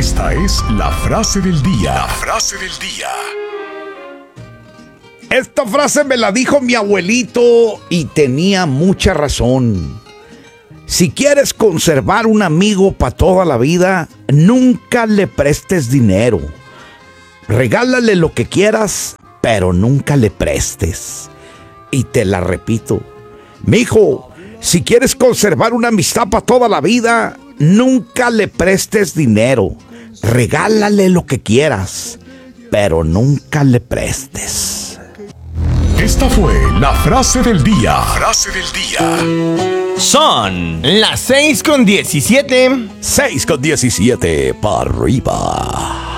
Esta es la frase del día. La frase del día. Esta frase me la dijo mi abuelito y tenía mucha razón. Si quieres conservar un amigo para toda la vida, nunca le prestes dinero. Regálale lo que quieras, pero nunca le prestes. Y te la repito. Mijo, si quieres conservar una amistad para toda la vida, nunca le prestes dinero. Regálale lo que quieras, pero nunca le prestes. Esta fue la frase del día. Frase del día. Son las 6:17. 6:17 para arriba.